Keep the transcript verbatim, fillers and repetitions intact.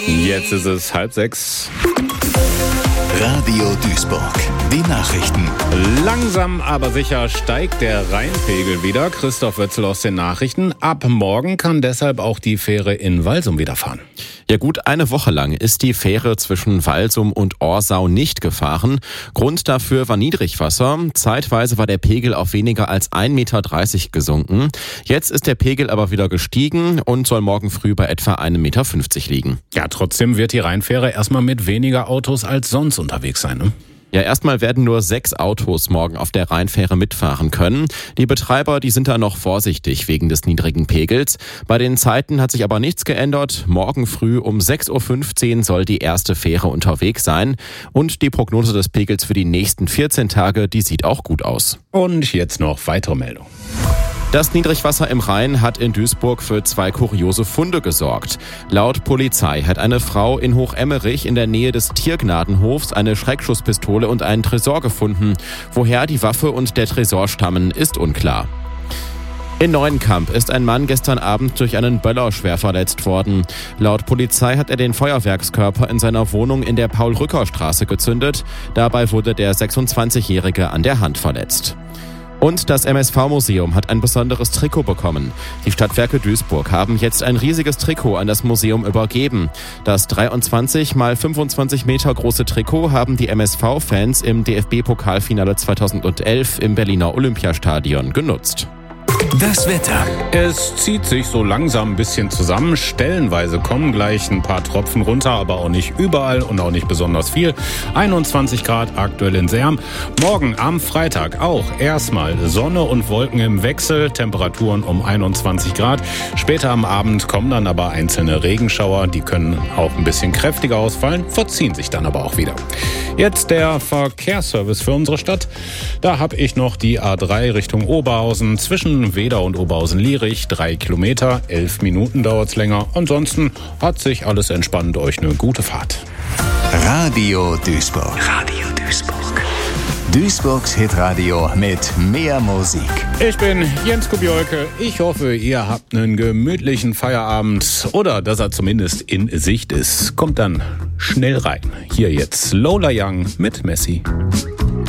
Jetzt ist es halb sechs. Radio Duisburg. Die Nachrichten. Langsam aber sicher steigt der Rheinpegel wieder. Christoph Wötzel aus den Nachrichten. Ab morgen kann deshalb auch die Fähre in Walsum wieder fahren. Ja, gut eine Woche lang ist die Fähre zwischen Walsum und Orsau nicht gefahren. Grund dafür war Niedrigwasser. Zeitweise war der Pegel auf weniger als ein Meter dreißig gesunken. Jetzt ist der Pegel aber wieder gestiegen und soll morgen früh bei etwa ein Meter fünfzig liegen. Ja, trotzdem wird die Rheinfähre erstmal mit weniger Autos als sonst unterwegs sein, ne? Ja, erstmal werden nur sechs Autos morgen auf der Rheinfähre mitfahren können. Die Betreiber, die sind da noch vorsichtig wegen des niedrigen Pegels. Bei den Zeiten hat sich aber nichts geändert. Morgen früh um sechs Uhr fünfzehn soll die erste Fähre unterwegs sein. Und die Prognose des Pegels für die nächsten vierzehn Tage, die sieht auch gut aus. Und jetzt noch weitere Meldungen. Das Niedrigwasser im Rhein hat in Duisburg für zwei kuriose Funde gesorgt. Laut Polizei hat eine Frau in Hochemmerich in der Nähe des Tiergnadenhofs eine Schreckschusspistole und einen Tresor gefunden. Woher die Waffe und der Tresor stammen, ist unklar. In Neuenkamp ist ein Mann gestern Abend durch einen Böller schwer verletzt worden. Laut Polizei hat er den Feuerwerkskörper in seiner Wohnung in der Paul-Rücker-Straße gezündet. Dabei wurde der sechsundzwanzigjährige an der Hand verletzt. Und das M S V-Museum hat ein besonderes Trikot bekommen. Die Stadtwerke Duisburg haben jetzt ein riesiges Trikot an das Museum übergeben. Das dreiundzwanzig mal fünfundzwanzig Meter große Trikot haben die M S V-Fans im D F B-Pokalfinale zweitausendelf im Berliner Olympiastadion genutzt. Das Wetter. Es zieht sich so langsam ein bisschen zusammen. Stellenweise kommen gleich ein paar Tropfen runter, aber auch nicht überall und auch nicht besonders viel. einundzwanzig Grad aktuell in Serm. Morgen am Freitag auch erstmal Sonne und Wolken im Wechsel. Temperaturen um einundzwanzig Grad. Später am Abend kommen dann aber einzelne Regenschauer. Die können auch ein bisschen kräftiger ausfallen, verziehen sich dann aber auch wieder. Jetzt der Verkehrsservice für unsere Stadt. Da habe ich noch die A drei Richtung Oberhausen zwischen Weder und Oberhausen-Lierich. Drei Kilometer, elf Minuten dauert's länger. Ansonsten hat sich alles entspannt. Euch eine gute Fahrt. Radio Duisburg. Radio Duisburg. Duisburgs Hitradio mit mehr Musik. Ich bin Jens Kubiolke. Ich hoffe, ihr habt einen gemütlichen Feierabend oder dass er zumindest in Sicht ist. Kommt dann schnell rein. Hier jetzt Lola Young mit Messi.